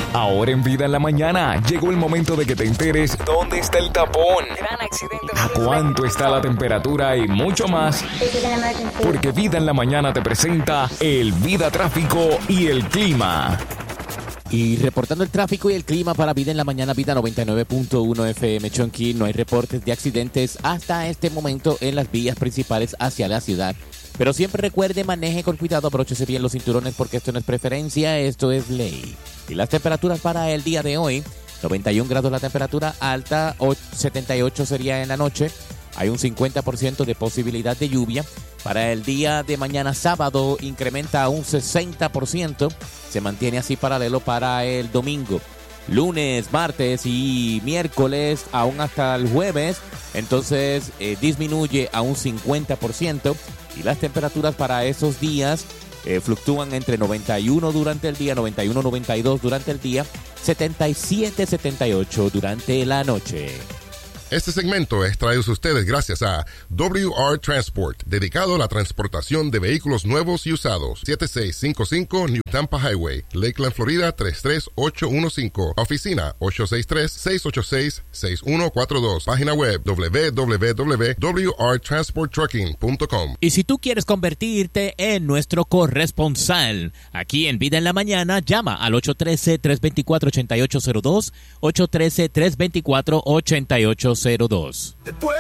Ahora en Vida en la Mañana llegó el momento de que te enteres dónde está el tapón, Gran accidente. a cuánto está la temperatura y mucho más. Porque Vida en la Mañana te presenta el Vida Tráfico y el Clima. Y reportando el tráfico y el clima para Vida en la Mañana, Vida 99.1 FM Chonquí. No hay reportes de accidentes hasta este momento en las vías principales hacia la ciudad. Pero siempre recuerde, maneje con cuidado, abróchese bien los cinturones porque esto no es preferencia, esto es ley. Y las temperaturas para el día de hoy: 91 grados la temperatura alta, 78 sería en la noche. Hay un 50% de posibilidad de lluvia. Para el día de mañana sábado incrementa a un 60%. Se mantiene así paralelo para el domingo. Lunes, martes y miércoles, aún hasta el jueves, entonces disminuye a un 50%. Y las temperaturas para esos días fluctúan entre 91 durante el día, 91-92 durante el día, 77-78 durante la noche. Este segmento es traído a ustedes gracias a WR Transport, dedicado a la transportación de vehículos nuevos y usados. 7655 New Tampa Highway, Lakeland, Florida 33815. Oficina 863-686-6142. Página web www.wrtransporttrucking.com. Y si tú quieres convertirte en nuestro corresponsal aquí en Vida en la Mañana, llama al 813-324-8802, 813-324-8802.